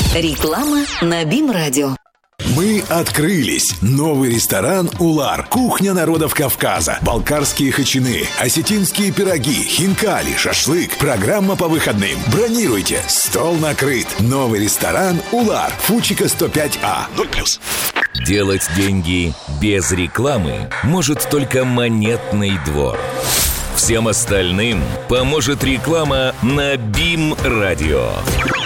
Реклама на БИМ-радио. Мы открылись. Новый ресторан «Улар». Кухня народов Кавказа. Балкарские хачины, осетинские пироги, хинкали, шашлык. Программа по выходным. Бронируйте. Стол накрыт. Новый ресторан «Улар». Фучика 105А. 0+. Делать деньги без рекламы может только Монетный двор. Всем остальным поможет реклама на БИМ-радио.